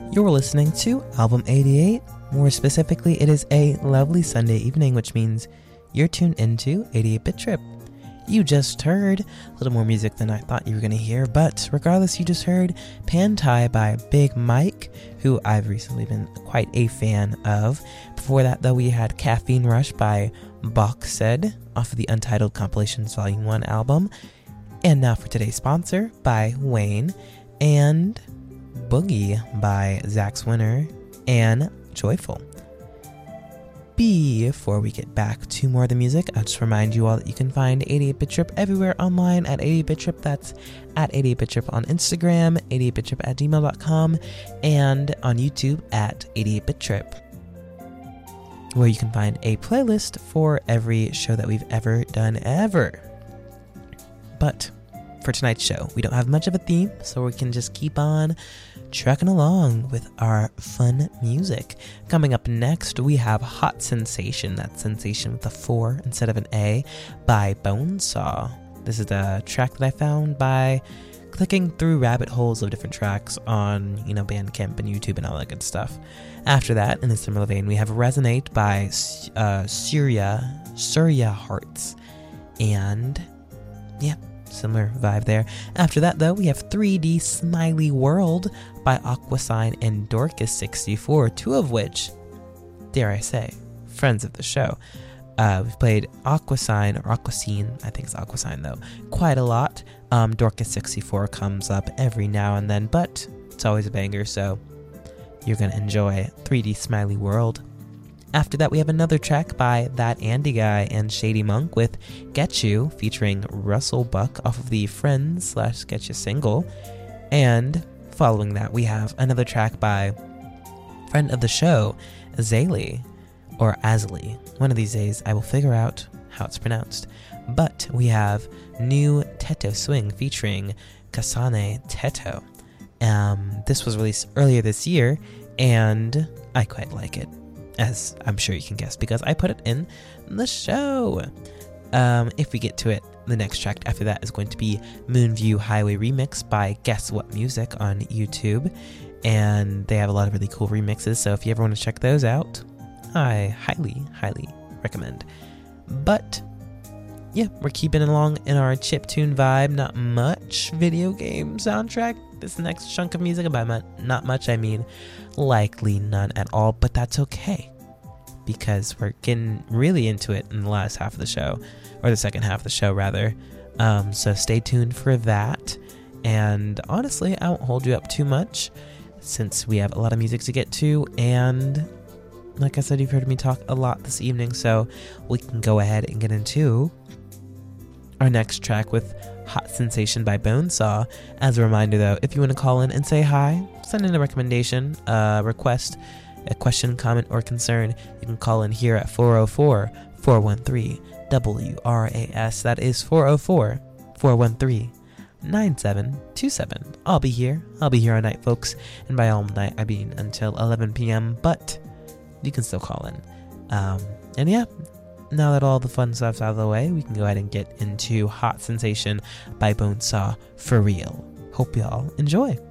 You're listening to Album 88. More specifically, it is a lovely Sunday evening, which means you're tuned into 88-Bit Trip. You just heard a little more music than I thought you were going to hear, but regardless, you just heard Pantai by Big Mike, who I've recently been quite a fan of. Before that, though, we had Caffeine Rush by Boxed off of the Untitled Compilations Volume 1 album. And now for today's sponsor by Wayne, and Boogie by Zach's Winner and Joyful. Before we get back to more of the music, I'll just remind you all that you can find 88-Bit Trip everywhere online at 88-Bit Trip. That's at 88-Bit Trip on Instagram, 88bittrip at gmail.com, and on YouTube at 88-Bit Trip, where you can find a playlist for every show that we've ever done ever. But for tonight's show, we don't have much of a theme, so we can just keep on trucking along with our fun music. Coming up next, we have Hot Sensation, that's sensation with a 4 instead of an A, by Bonesaw. This is a track that I found by clicking through rabbit holes of different tracks on, Bandcamp and YouTube and all that good stuff. After that, in a similar vein, we have Resonate by Surya Hearts. And, yeah, similar vibe there. After that, though, we have 3D Smiley World by Aquasign and Dorcas64, two of which, dare I say, friends of the show. We've played Aquasign, or Aquascene, I think it's Aquasign though, quite a lot. Dorcas64 comes up every now and then, but it's always a banger, so you're going to enjoy 3D Smiley World. After that, we have another track by That Andy Guy and Shady Monk with Get You, featuring Russell Buck off of the Friends/Get You single. And following that, we have another track by friend of the show, Azalea, or Azalea. One of these days, I will figure out how it's pronounced. But we have New Teto Swing featuring Kasane Teto. This was released earlier this year, and I quite like it, as I'm sure you can guess, because I put it in the show. If we get to it, the next track after that is going to be Moonview Highway Remix by Guess What Music on YouTube, and they have a lot of really cool remixes, so if you ever want to check those out, I highly recommend. But yeah, we're keeping along in our chiptune vibe. Not much video game soundtrack this next chunk of music. By not much, I mean likely none at all, but that's okay, because we're getting really into it in the last half of the show, or the second half of the show rather. So stay tuned for that. And honestly, I won't hold you up too much, since we have a lot of music to get to, and like I said, you've heard me talk a lot this evening, so we can go ahead and get into our next track with Hot Sensation by Bonesaw. As a reminder, though, if you want to call in and say hi, send in a recommendation, request, a question, comment, or concern, you can call in here at 404-413-WRAS. That is 404-413-9727. I'll be here all night, folks, and by all night I mean until 11 p.m., but you can still call in. And yeah, now that all the fun stuff's out of the way, we can go ahead and get into Hot Sensation by Bonesaw for real. Hope y'all enjoy.